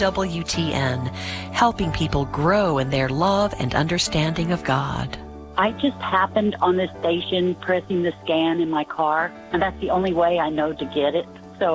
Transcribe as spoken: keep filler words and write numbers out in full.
W T N, helping people grow in their love and understanding of God. I just happened on this station pressing the scan in my car, and that's the only way I know to get it.